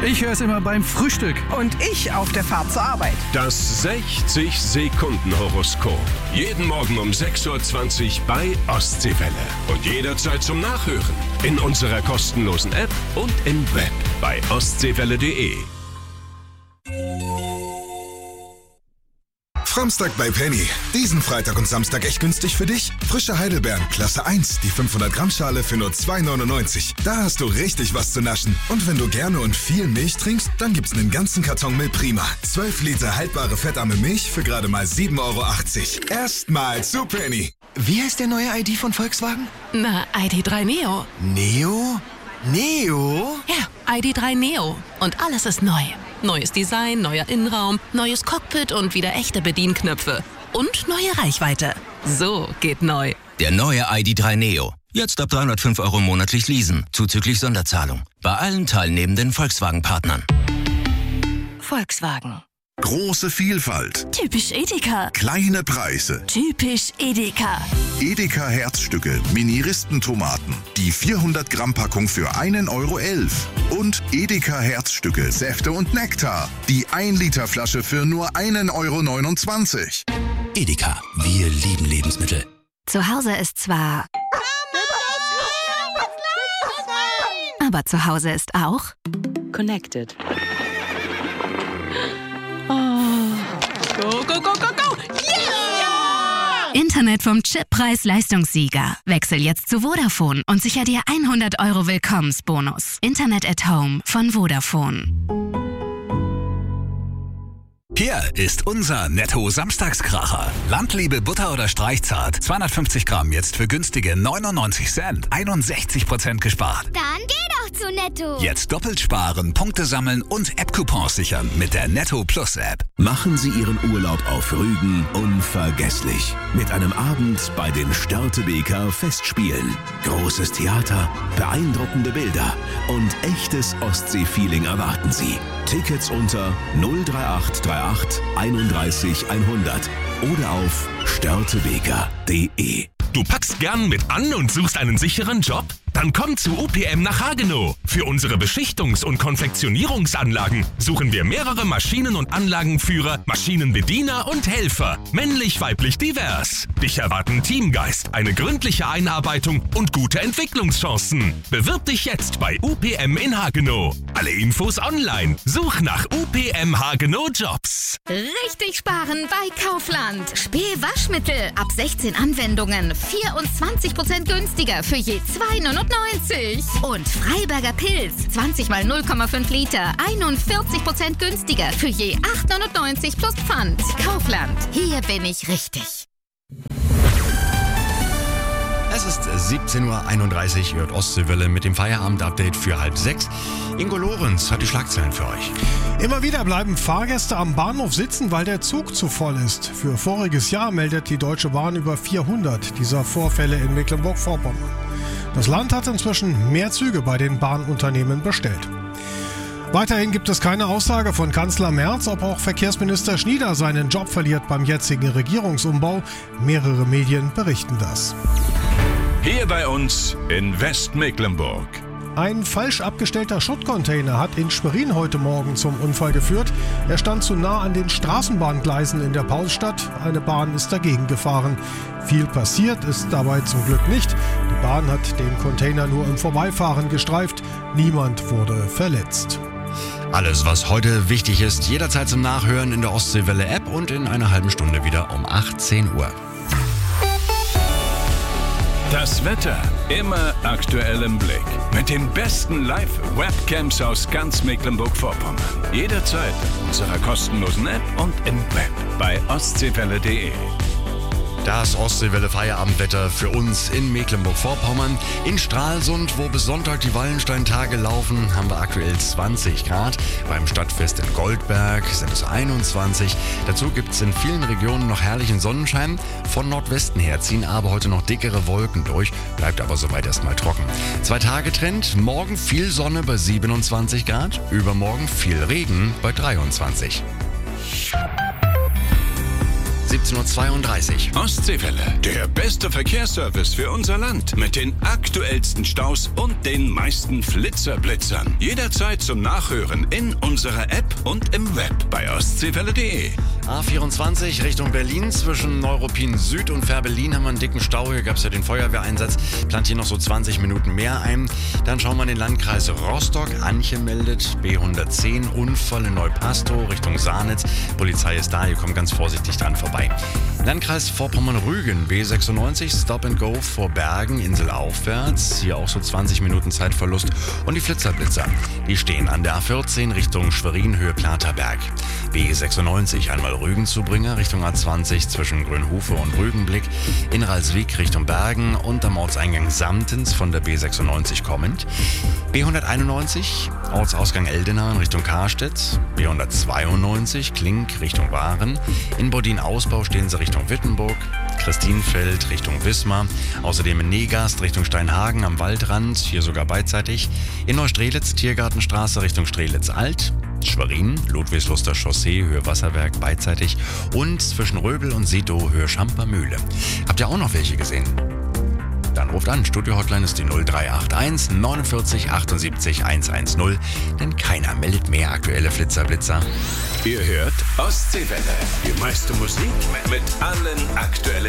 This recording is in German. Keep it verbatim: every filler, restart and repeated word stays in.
Ich höre es immer beim Frühstück. Und ich auf der Fahrt zur Arbeit. Das sechzig-Sekunden-Horoskop. Jeden Morgen um sechs Uhr zwanzig bei Ostseewelle. Und jederzeit zum Nachhören. In unserer kostenlosen App und im Web bei ostseewelle punkt de. Samstag bei Penny. Diesen Freitag und Samstag echt günstig für dich? Frische Heidelbeeren, Klasse eins, die fünfhundert Gramm Schale für nur zwei neunundneunzig. Da hast du richtig was zu naschen. Und wenn du gerne und viel Milch trinkst, dann gibt's einen ganzen Karton Milch Prima. zwölf Liter haltbare fettarme Milch für gerade mal sieben Euro achtzig. Erstmal zu Penny. Wie heißt der neue I D von Volkswagen? Na, I D drei Neo. Neo? Neo? Ja, I D drei Neo. Und alles ist neu. Neues Design, neuer Innenraum, neues Cockpit und wieder echte Bedienknöpfe. Und neue Reichweite. So geht neu. Der neue I D drei Neo. Jetzt ab dreihundertfünf Euro monatlich leasen, zuzüglich Sonderzahlung. Bei allen teilnehmenden Volkswagen-Partnern. Volkswagen. Große Vielfalt. Typisch Edeka. Kleine Preise. Typisch Edeka. Edeka Herzstücke, Mini-Ristentomaten. Die vierhundert Gramm Packung für einen Euro elf. Und Edeka Herzstücke, Säfte und Nektar. Die ein Liter Flasche für nur einen Euro neunundzwanzig. Edeka, wir lieben Lebensmittel. Zu Hause ist zwar... Aber zu Hause ist auch... Connected. Go, go, go, go, go! Yeah! Internet vom Chip-Preis-Leistungssieger. Wechsel jetzt zu Vodafone und sicher dir hundert Euro Willkommensbonus. Internet at Home von Vodafone. Hier ist unser Netto-Samstagskracher. Landliebe Butter oder Streichzart. zweihundertfünfzig Gramm jetzt für günstige neunundneunzig Cent. einundsechzig Prozent gespart. Dann geh doch zu Netto. Jetzt doppelt sparen, Punkte sammeln und App-Coupons sichern mit der Netto Plus App. Machen Sie Ihren Urlaub auf Rügen unvergesslich. Mit einem Abend bei den Störtebeker Festspielen. Großes Theater, beeindruckende Bilder und echtes Ostsee-Feeling erwarten Sie. Tickets unter null drei acht drei acht einunddreißig hundert oder auf störtebeker punkt de. Du packst gern mit an und suchst einen sicheren Job? Dann komm zu U P M nach Hagenow. Für unsere Beschichtungs- und Konfektionierungsanlagen suchen wir mehrere Maschinen- und Anlagenführer, Maschinenbediener und Helfer. Männlich, weiblich, divers. Dich erwarten Teamgeist, eine gründliche Einarbeitung und gute Entwicklungschancen. Bewirb dich jetzt bei U P M in Hagenow. Alle Infos online. Such nach U P M Hagenow Jobs. Richtig sparen bei Kaufland. Spee-Waschmittel ab sechzehn Anwendungen. vierundzwanzig Prozent günstiger für je zwei neunundneunzig. Und Freiberger Pilz, zwanzig mal null Komma fünf Liter, einundvierzig Prozent günstiger für je acht neunundneunzig plus Pfand. Kaufland, hier bin ich richtig. Es ist siebzehn Uhr einunddreißig, ihr hört Ostseewelle mit dem Feierabend-Update für halb sechs. Ingo Lorenz hat die Schlagzeilen für euch. Immer wieder bleiben Fahrgäste am Bahnhof sitzen, weil der Zug zu voll ist. Für voriges Jahr meldet die Deutsche Bahn über vierhundert dieser Vorfälle in Mecklenburg-Vorpommern. Das Land hat inzwischen mehr Züge bei den Bahnunternehmen bestellt. Weiterhin gibt es keine Aussage von Kanzler Merz, ob auch Verkehrsminister Schnieder seinen Job verliert beim jetzigen Regierungsumbau. Mehrere Medien berichten das. Hier bei uns in Westmecklenburg. Ein falsch abgestellter Schuttcontainer hat in Schwerin heute Morgen zum Unfall geführt. Er stand zu nah an den Straßenbahngleisen in der Paulstadt. Eine Bahn ist dagegen gefahren. Viel passiert ist dabei zum Glück nicht. Die Bahn hat den Container nur im Vorbeifahren gestreift. Niemand wurde verletzt. Alles, was heute wichtig ist, jederzeit zum Nachhören in der Ostseewelle-App und in einer halben Stunde wieder um achtzehn Uhr. Das Wetter immer aktuell im Blick. Mit den besten Live-Webcams aus ganz Mecklenburg-Vorpommern. Jederzeit in unserer kostenlosen App und im Web bei ostseewelle punkt de. Das Ostseewelle Feierabendwetter für uns in Mecklenburg-Vorpommern. In Stralsund, wo bis Sonntag die Wallenstein-Tage laufen, haben wir aktuell zwanzig Grad. Beim Stadtfest in Goldberg sind es einundzwanzig. Dazu gibt es in vielen Regionen noch herrlichen Sonnenschein. Von Nordwesten her ziehen aber heute noch dickere Wolken durch. Bleibt aber soweit erstmal trocken. Zwei Tage Trend. Morgen viel Sonne bei siebenundzwanzig Grad. Übermorgen viel Regen bei dreiundzwanzig. siebzehn Uhr zweiunddreißig. Ostseewelle, der beste Verkehrsservice für unser Land. Mit den aktuellsten Staus und den meisten Flitzerblitzern. Jederzeit zum Nachhören in unserer App und im Web bei ostseewelle punkt de. A vierundzwanzig Richtung Berlin. Zwischen Neuruppin Süd und Fährberlin haben wir einen dicken Stau. Hier gab es ja den Feuerwehreinsatz. Plant hier noch so zwanzig Minuten mehr ein. Dann schauen wir in den Landkreis Rostock. Anche meldet B hundertzehn. Unfall in Neupastow Richtung Sahnitz. Polizei ist da. Ihr kommt ganz vorsichtig dran vorbei. Landkreis Vorpommern-Rügen. B sechsundneunzig. Stop and Go vor Bergen. Insel aufwärts. Hier auch so zwanzig Minuten Zeitverlust. Und die Flitzerblitzer. Die stehen an der A vierzehn Richtung Schwerin Höhe Platerberg. B sechsundneunzig einmal Rügenzubringer Richtung A zwanzig zwischen Grünhufe und Rügenblick, in Ralswiek Richtung Bergen und am Ortseingang Samtens von der B sechsundneunzig kommend. B hunderteinundneunzig Ortsausgang Eldenau Richtung Karstedt, B hundertzweiundneunzig Klink Richtung Waren, in Bodin-Ausbau stehen sie Richtung Wittenburg, Christinfeld Richtung Wismar, außerdem in Negast Richtung Steinhagen am Waldrand, hier sogar beidseitig, in Neustrelitz Tiergartenstraße Richtung Strelitz-Alt, Schwerin, Ludwigsluster Chaussee, Höhe Wasserwerk, beidseitig und zwischen Röbel und Sito, Höhe Schampermühle. Habt ihr auch noch welche gesehen? Dann ruft an. Studio-Hotline ist die null drei acht eins neunundvierzig achtundsiebzig hundertzehn, denn keiner meldet mehr aktuelle Flitzerblitzer. Ihr hört Ostseewelle, die meiste Musik mit allen aktuellen